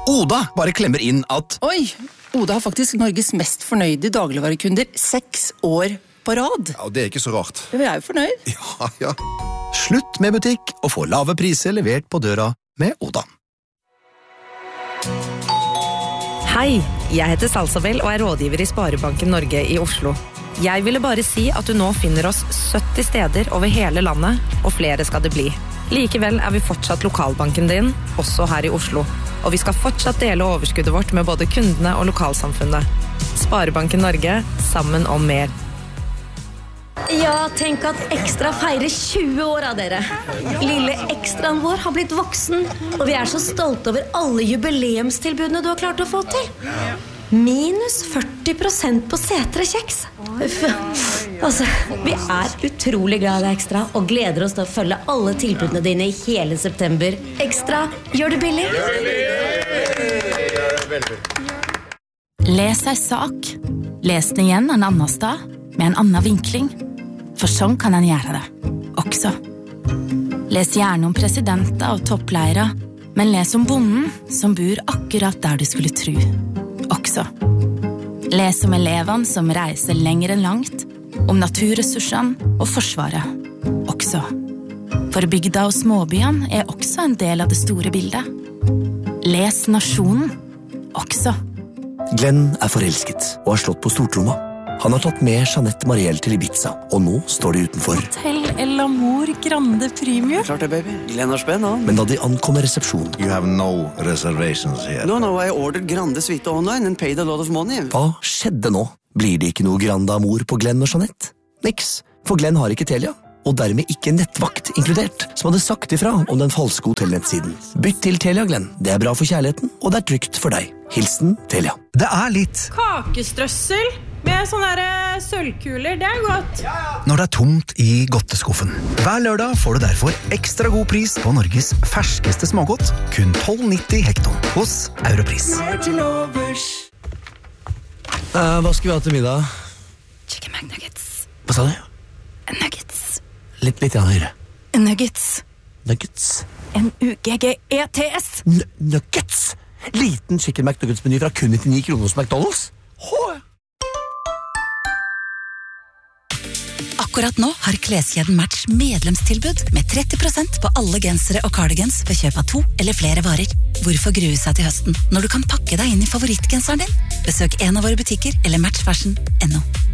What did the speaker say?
Oda bare klemmer inn at Oi, Oda har faktisk Norges mest fornøyde dagligvarekunder 6 år på rad. Ja, det ikke så rart. Vi jo fornøyd. Ja. Slutt med butikk og få lave priser levert på døra med Oda. Hei, jeg heter Salsabel og rådgiver i Sparebanken Norge i Oslo. Jeg ville bare si at du nå finner oss 70 steder over hele landet, og flere skal det bli. Likevel vi fortsatt lokalbanken din, også her i Oslo. Og vi skal fortsatt dele overskuddet vårt med både kundene og lokalsamfunnet. Sparebanken Norge, sammen om mer. Ja, tenk at Ekstra feirer 20 år av dere. Lille Ekstraen vår har blitt voksen, og vi så stolte over alle jubileumstilbudene du har klart å få til. Minus 40% på setre kjeks. Altså, vi utrolig glad i deg, Ekstra, og gleder oss til å følge alle tilbudene dine i hele september. Ekstra, gjør det billig. Les ei sak. Les den igjen en annen sted, med en annen vinkling. For sånn kan en gjøre det, også. Les gjerne om presidenter og toppleiere, men les om bonden som bor akkurat der du skulle tro, også. Les om elevene som reiser lenger enn langt, om naturressursene og forsvaret, også. For bygda og småbyene også en del av det store bildet. Les nasjonen, også. Glenn forelsket og har slått på stortromma. Han har tatt med Jeanette Mariel til Ibiza, og nå står de utenfor. Hotel El Amor Grande Premium. Klart det, baby. Glenn har spenn, han. Men da de ankommer resepsjonen... You have no reservations here. No, I ordered Grande Suite online and paid a lot of money. Hva skjedde nå? Blir det ikke noe Grande Amor på Glenn og Jeanette? Niks, for Glenn har ikke Telia, og dermed ikke nettvakt inkludert, som hadde sagt ifra om den falske hotellnettsiden. Bytt til Telia, Glenn. Det bra for kjærligheten, og det trygt for deg. Hilsen Telia. Det litt kakestrøssel med sånne sølvkuler, det godt. Når det tomt i godteskuffen. Hver lørdag får du derfor ekstra god pris på Norges ferskeste smågodt, kun 12,90 hekton hos Europris. Hva skal vi ha til middag? Chicken McNuggets. Hva sa du? Nuggets. Litt høyere. Nuggets. Nuggets? N-U-G-G-E-T-S. Nuggets? Liten chicken McNuggets-meny fra kun 99 kroner hos McDonald's? Akkurat nå har kleskjeden Match medlemstilbud med 30% på alle gensere og cardigans ved kjøp av 2 eller flere varer. Hvorfor grue seg til høsten når du kan pakke deg inn i favorittgenseren din? Besøk en av våre butikker eller matchfashion.no.